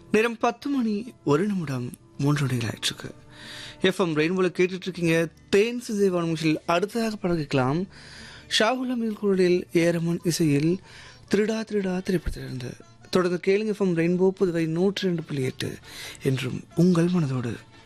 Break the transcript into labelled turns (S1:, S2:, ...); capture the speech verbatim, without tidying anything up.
S1: நேரம் பத்து மணி ஒரு நிமிடம் மூன்று நொடிகள் ஆயிற்றுக்கு. எஃப்எம் ரெயின்போல கேட்டுட்டு இருக்கீங்க. தேன் சிதைவான நிகழ்ச்சியில் அடுத்ததாக பழகிக்கலாம். ஷாகுல் அமீர் குரலில் ஏரமன் இசையில் திருடா திருடா திரைப்படத்திலிருந்து தொடர்ந்து கேளுங்க. எஃப்எம் ரெயின்போ புதுவை நூற்றி ரெண்டு புள்ளி எட்டு என்றும் உங்கள் மனதோடு.